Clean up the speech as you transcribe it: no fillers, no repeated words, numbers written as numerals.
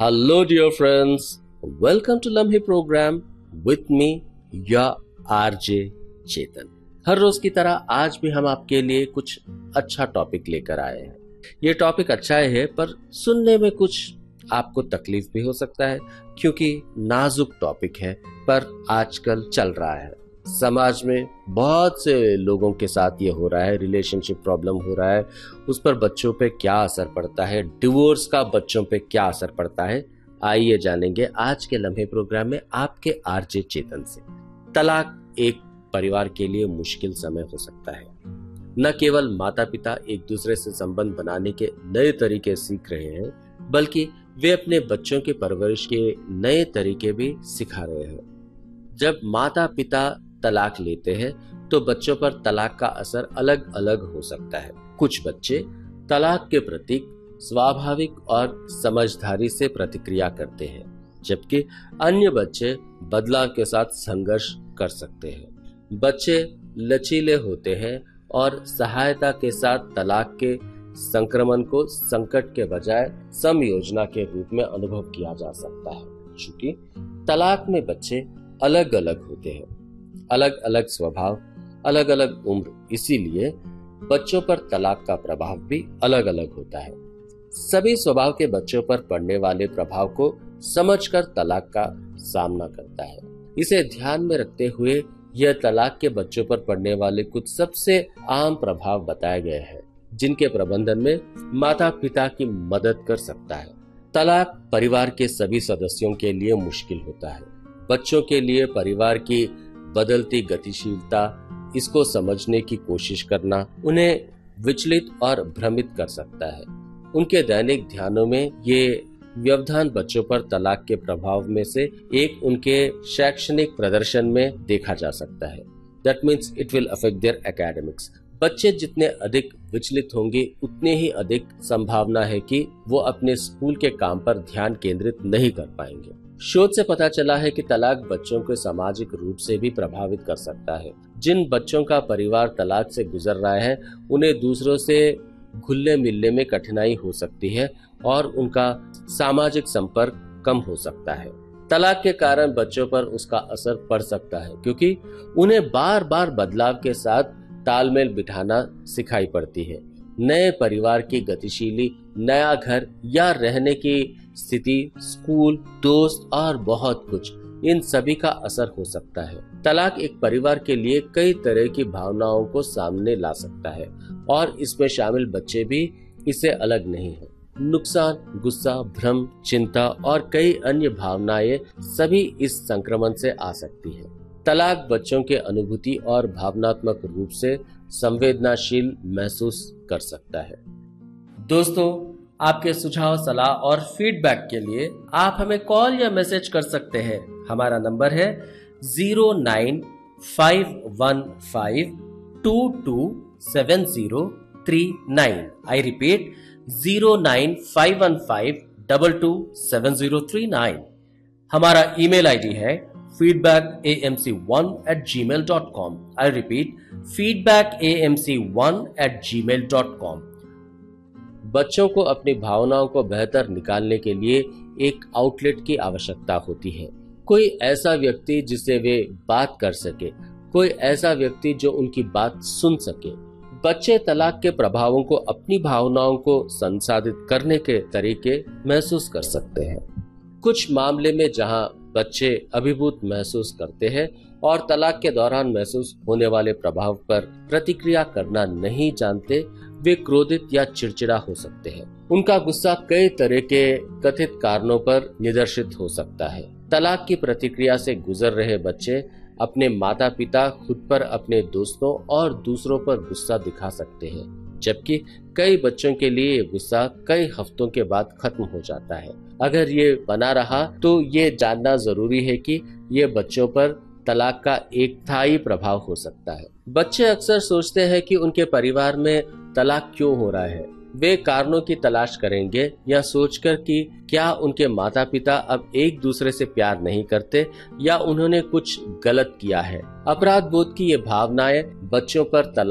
Hello, dear friends. Welcome to लम्हे programme with me, या RJ चेतन। हर रोज की तरह आज भी हम आपके लिए कुछ अच्छा टॉपिक लेकर आए हैं। ये टॉपिक अच्छा है पर सुनने में कुछ आपको तकलीफ भी हो सकता है, क्योंकि नाजुक टॉपिक है, पर आजकल चल रहा है। समाज में बहुत से लोगों के साथ ये हो रहा है, रिलेशनशिप प्रॉब्लम हो रहा है, उस पर बच्चों पे क्या असर पड़ता है, डिवोर्स का बच्चों पे क्या असर पड़ता है, आइए जानेंगे आज के लम्हे प्रोग्राम में आपके आरजे चेतन से। तलाक एक परिवार के लिए मुश्किल समय हो सकता है। न केवल माता पिता एक दूसरे से संबंध बनाने के नए तरीके सीख रहे हैं, बल्कि वे अपने बच्चों की परवरिश के नए तरीके भी सिखा रहे हैं। जब माता पिता तलाक लेते हैं तो बच्चों पर तलाक का असर अलग अलग हो सकता है। कुछ बच्चे तलाक के प्रति स्वाभाविक और समझदारी से प्रतिक्रिया करते हैं, जबकि अन्य बच्चे बदलाव के साथ संघर्ष कर सकते हैं। बच्चे लचीले होते हैं और सहायता के साथ तलाक के संक्रमण को संकट के बजाय समयोजना के रूप में अनुभव किया जा सकता है। चूंकि तलाक में बच्चे अलग अलग होते हैं, अलग अलग स्वभाव, अलग अलग उम्र, इसीलिए बच्चों पर तलाक का प्रभाव भी अलग अलग होता है। सभी स्वभाव के बच्चों पर पड़ने वाले प्रभाव को समझकर तलाक का सामना करता है। इसे ध्यान में रखते हुए यह तलाक के बच्चों पर पड़ने वाले कुछ सबसे आम प्रभाव बताए गए हैं, जिनके प्रबंधन में माता पिता की मदद कर सकता है। तलाक परिवार के सभी सदस्यों के लिए मुश्किल होता है। बच्चों के लिए परिवार की बदलती गतिशीलता, इसको समझने की कोशिश करना उन्हें विचलित और भ्रमित कर सकता है। उनके दैनिक ध्यानों में ये व्यवधान बच्चों पर तलाक के प्रभाव में से एक उनके शैक्षणिक प्रदर्शन में देखा जा सकता है। That means it will affect their academics. बच्चे जितने अधिक विचलित होंगे, उतने ही अधिक संभावना है कि वो अपने स्कूल के काम पर ध्यान केंद्रित नहीं कर पाएंगे। शोध से पता चला है कि तलाक बच्चों को सामाजिक रूप से भी प्रभावित कर सकता है। जिन बच्चों का परिवार तलाक से गुजर रहा है, उन्हें दूसरों से घुलने मिलने में कठिनाई हो सकती है और उनका सामाजिक संपर्क कम हो सकता है। तलाक के कारण बच्चों पर उसका असर पड़ सकता है, क्योंकि उन्हें बार बार बदलाव के साथ तालमेल बिठाना सिखाई पड़ती है। नए परिवार की गतिशीली, नया घर या रहने की स्थिति, स्कूल, दोस्त और बहुत कुछ, इन सभी का असर हो सकता है। तलाक एक परिवार के लिए कई तरह की भावनाओं को सामने ला सकता है और इसमें शामिल बच्चे भी इससे अलग नहीं है। नुकसान, गुस्सा, भ्रम, चिंता और कई अन्य भावनाएं सभी इस संक्रमण से आ सकती है। तलाक बच्चों के अनुभूति और भावनात्मक रूप से संवेदनशील महसूस कर सकता है। दोस्तों, आपके सुझाव, सलाह और फीडबैक के लिए आप हमें कॉल या मैसेज कर सकते हैं। हमारा नंबर है 09515227039। I repeat 09515227039। हमारा ईमेल आईडी है feedbackamc1@gmail.com। I repeat feedbackamc1@gmail.com। बच्चों को अपनी भावनाओं को बेहतर निकालने के लिए एक आउटलेट की आवश्यकता होती है। कोई ऐसा व्यक्ति जिससे वे बात कर सके, कोई ऐसा व्यक्ति जो उनकी बात सुन सके। बच्चे तलाक के प्रभावों को अपनी भावनाओं को संसाधित करने के तरीके महसूस कर सकते हैं। कुछ मामले में जहां बच्चे अभिभूत महसूस करते हैं और तलाक के दौरान महसूस होने वाले प्रभाव पर प्रतिक्रिया करना नहीं जानते, वे क्रोधित या चिड़चिड़ा हो सकते हैं। उनका गुस्सा कई तरह के कथित कारणों पर निदर्शित हो सकता है। तलाक की प्रतिक्रिया से गुजर रहे बच्चे अपने माता पिता, खुद पर, अपने दोस्तों और दूसरों पर गुस्सा दिखा सकते हैं, जबकि कई बच्चों के लिए ये गुस्सा कई हफ्तों के बाद खत्म हो जाता है। अगर ये बना रहा तो ये जानना जरूरी है कि ये बच्चों पर तलाक का एक स्थायी प्रभाव हो सकता है। बच्चे अक्सर सोचते हैं कि उनके परिवार में तलाक क्यों हो रहा है। वे कारणों की तलाश करेंगे या सोचकर कि क्या उनके माता पिता अब एक दूसरे से प्यार नहीं करते या उन्होंने कुछ गलत किया है। अपराध बोध की ये भावनाएं बच्चों पर तलाक